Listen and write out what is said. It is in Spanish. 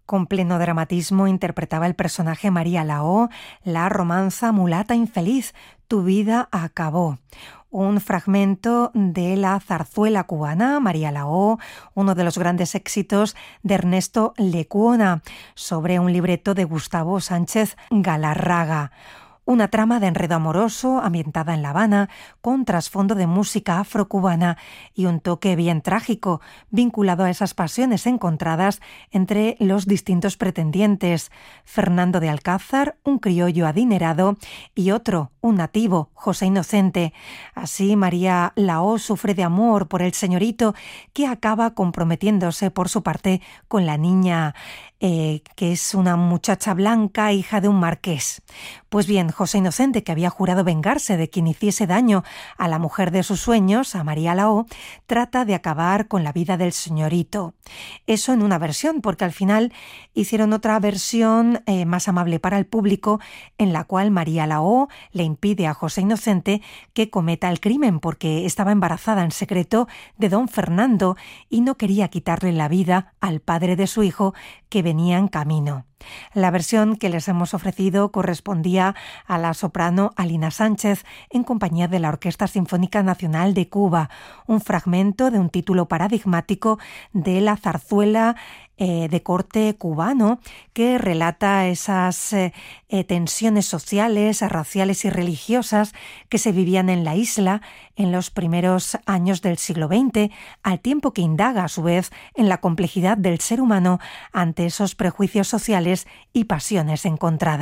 Con pleno dramatismo interpretaba el personaje María Lao, la romanza mulata infeliz, tu vida acabó. Un fragmento de la zarzuela cubana, María Lao, uno de los grandes éxitos de Ernesto Lecuona, sobre un libreto de Gustavo Sánchez Galarraga. Una trama de enredo amoroso ambientada en La Habana, con trasfondo de música afrocubana y un toque bien trágico, vinculado a esas pasiones encontradas entre los distintos pretendientes. Fernando de Alcázar, un criollo adinerado, y otro, un nativo, José Inocente. Así, María Lao sufre de amor por el señorito, que acaba comprometiéndose por su parte con la niña, que es una muchacha blanca, hija de un marqués. Pues bien, José Inocente, que había jurado vengarse de quien hiciese daño a la mujer de sus sueños, a María Lao, trata de acabar con la vida del señorito. Eso en una versión, porque al final hicieron otra versión más amable para el público, en la cual María Lao le impide a José Inocente que cometa el crimen, porque estaba embarazada en secreto de don Fernando y no quería quitarle la vida al padre de su hijo, que venía en camino. La versión que les hemos ofrecido correspondía a la soprano Alina Sánchez en compañía de la Orquesta Sinfónica Nacional de Cuba, un fragmento de un título paradigmático de la zarzuela de corte cubano, que relata esas tensiones sociales, raciales y religiosas que se vivían en la isla en los primeros años del siglo XX, al tiempo que indaga a su vez en la complejidad del ser humano ante esos prejuicios sociales y pasiones encontradas.